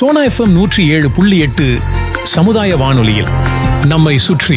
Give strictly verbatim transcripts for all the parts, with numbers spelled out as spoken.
Sona FM நூற்றி ஏழு புள்ளி எட்டு சமுதாய வானொலியில் நம்மை சுற்றி.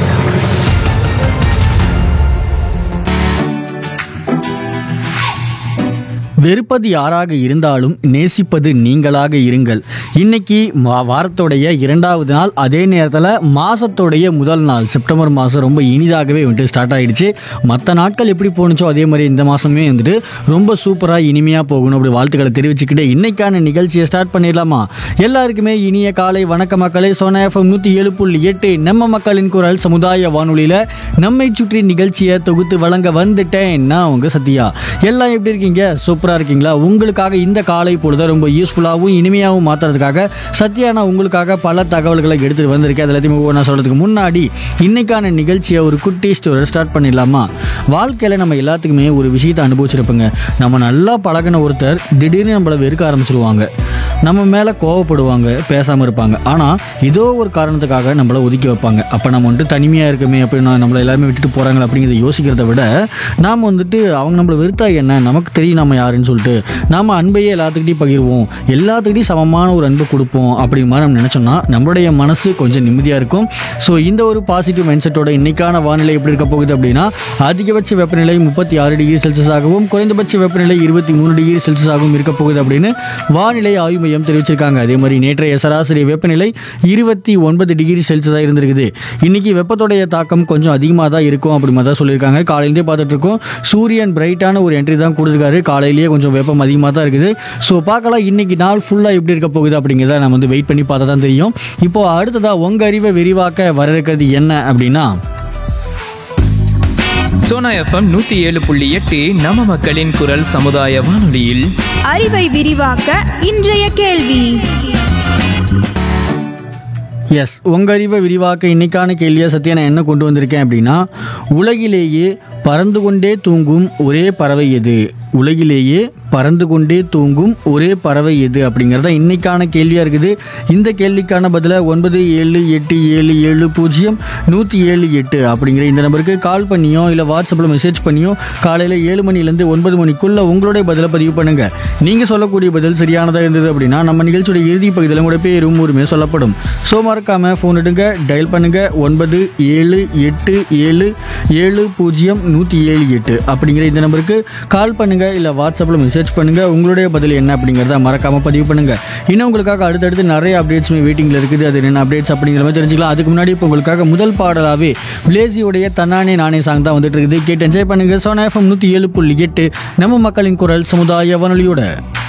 வெறுப்பது யாராக இருந்தாலும் நேசிப்பது நீங்களாக இருங்கள். இன்னைக்கு வாரத்தோடைய இரண்டாவது நாள், அதே நேரத்தில் மாதத்தோடைய முதல் நாள். செப்டம்பர் மாதம் ரொம்ப இனிதாகவே வந்துட்டு ஸ்டார்ட் ஆகிடுச்சு. மற்ற நாட்கள் எப்படி போணுச்சோ அதே மாதிரி இந்த மாதமே வந்துட்டு ரொம்ப சூப்பராக இனிமையாக போகணும் அப்படி வாழ்த்துக்களை தெரிவிச்சுக்கிட்டு இன்னைக்கான நிகழ்ச்சியை ஸ்டார்ட் பண்ணிடலாமா? எல்லாருக்குமே இனிய காலை வணக்க மக்களே. சோனா எஃப்எம் நூற்றி ஏழு புள்ளி எட்டு நம்ம மக்களின் குரல் சமுதாய வானொலியில் நம்மை சுற்றி நிகழ்ச்சியை தொகுத்து வழங்க வந்துட்டேன் நான் உங்கள் சத்யா. எல்லாம் எப்படி இருக்கீங்க? சூப்பர் இருக்கீங்களா? உங்களுக்காக இந்த காலை பொழுத ரொம்ப யூஸ்ஃபுல்லாகவும் இனிமையாகவும் மாற்றுறதுக்காக சத்யா நான் உங்களுக்காக பல தகவல்களை எடுத்துகிட்டு வந்திருக்கேன். அது எல்லாத்தையும் நான் சொல்கிறதுக்கு முன்னாடி இன்னைக்கான நிகழ்ச்சியை ஒரு குட்டி ஸ்டோரி ஸ்டார்ட் பண்ணிடலாமா? வாழ்க்கையில் நம்ம எல்லாத்துக்குமே ஒரு விஷயத்தை அனுபவிச்சிருப்போங்க. நம்ம நல்லா பழகின ஒருத்தர் திடீர்னு நம்மளை வெறுக்க ஆரம்பிச்சிருவாங்க. நம்ம மேலே கோவப்படுவாங்க, பேசாமல் இருப்பாங்க. ஆனால் ஏதோ ஒரு காரணத்துக்காக நம்மளை ஒதுக்கி வைப்பாங்க. அப்போ நம்ம வந்துட்டு தனிமையாக இருக்குமே அப்படின்னு நம்மளை எல்லாருமே விட்டுட்டு போகிறாங்களே அப்படிங்கிறத யோசிக்கிறத விட நாம் வந்துட்டு அவங்க நம்மளை வெறுத்தா என்ன, நமக்கு தெரியும் நம்ம யாருன்னு சொல்லிட்டு நாம் அன்பையே எல்லாத்துக்கிட்டையும் பகிர்வோம், எல்லாத்துக்கிட்டையும் சமமான ஒரு அன்பு கொடுப்போம் அப்படிங்கிற மாதிரி நம்ம நினச்சோம்னா நம்மளுடைய மனசு கொஞ்சம் நிம்மதியாக இருக்கும். ஸோ இந்த ஒரு பாசிட்டிவ் மைண்ட் செட்டோட இன்னைக்கான வானிலை எப்படி இருக்க போகுது அப்படின்னா, அதிகபட்ச வெப்பநிலை முப்பத்தி ஆறு டிகிரி செல்சியஸாகவும் குறைந்தபட்ச வெப்பநிலை இருபத்தி மூணு டிகிரி செல்சியஸாகவும் இருக்க போகுது அப்படின்னு வானிலை ஆய்வு மையம் தெரிவிச்சிருக்காங்க. அதே மாதிரி நேற்றைய சராசரி வெப்பநிலை இருபத்தி ஒன்பது டிகிரி செல்சியஸாக இருந்திருக்குது. இன்னைக்கு வெப்பத்தோடைய தாக்கம் கொஞ்சம் அதிகமாக தான் இருக்கும் அப்படி மாதிரி தான் சொல்லியிருக்காங்க. காலையிலேயே பார்த்துட்டு இருக்கோம், சூரியன் பிரைட்டான ஒரு என்ட்ரி தான் கொடுத்துருக்காரு. காலையிலேயே கொஞ்சம் வெப்பம் அதிகமாக தான் இருக்குது. ஸோ பார்க்கலாம் இன்னைக்கு நாள் ஃபுல்லாக எப்படி இருக்க போகுது அப்படிங்கிறத நம்ம வந்து வெயிட் பண்ணி பார்த்தா தான் தெரியும். இப்போ அடுத்ததாக உங்கள் அறிவை விரிவாக்க வர இருக்கிறது என்ன அப்படின்னா, சோனா எஃப்எம் நூத்தி ஏழு புள்ளி எட்டு நம்ம மக்களின் குரல் சமுதாய வானொலியில் அறிவை விரிவாக்க இன்றைய கேள்வி. எஸ், உங்கள் அறிவை விரிவாக்க இன்னைக்கான கேள்வியை சத்யா நான் என்ன கொண்டு வந்திருக்கேன் அப்படின்னா, உலகிலேயே பறந்து கொண்டே தூங்கும் ஒரே பறவை எது? உலகிலேயே பறந்து கொண்டே தூங்கும் ஒரே பறவை எது அப்படிங்கிறத இன்னைக்கான கேள்வியாக இருக்குது. இந்த கேள்விக்கான பதிலை ஒன்பது ஏழு எட்டு ஏழு ஏழு பூஜ்ஜியம் நூற்றி ஏழு எட்டு அப்படிங்கிற இந்த நம்பருக்கு கால் பண்ணியோ இல்லை வாட்ஸ்அப்பில் மெசேஜ் பண்ணியோ காலையில் ஏழு மணிலேருந்து ஒன்பது மணிக்குள்ளே உங்களுடைய பதிலை பதிவு பண்ணுங்கள். நீங்கள் சொல்லக்கூடிய பதில் சரியானதாக இருந்தது அப்படின்னா நம்ம நிகழ்ச்சியோட இறுதி பகுதியில் உங்களுடைய பேரும் ஊருமே சொல்லப்படும். ஸோ மறக்காமல் ஃபோன் எடுங்க, டயல் பண்ணுங்கள் ஒன்பது ஏழு எட்டு ஏழு ஏழு பூஜ்ஜியம் நூற்றி ஏழு எட்டு அப்படிங்கிற இந்த நம்பருக்கு கால் பண்ணுங்கள் இல்லை வாட்ஸ்அப்பில் மெசேஜ் பண்ணுங்கள். உங்களுடைய பதில் என்ன அப்படிங்கிறத மறக்காமல் பதிவு பண்ணுங்கள். இன்னும் உங்களுக்காக அடுத்தடுத்து நிறைய அப்டேட்ஸுமே வெயிட்டிங்கில் இருக்குது. அது என்ன அப்டேட்ஸ் அப்படிங்கிற மாதிரி தெரிஞ்சுக்கலாம். அதுக்கு முன்னாடி இப்போ உங்களுக்காக முதல் பாடலாகவே பிளேசியோடைய தன்னானே நானே சாங் தான் வந்துட்டு இருக்குது. கேட்டு என்ஜாய் பண்ணுங்கள். சோனா எஃப்எம் நூற்றி ஏழு புள்ளி எட்டு நம்ம மக்களின் குரல் சமுதாய வானொலியோட.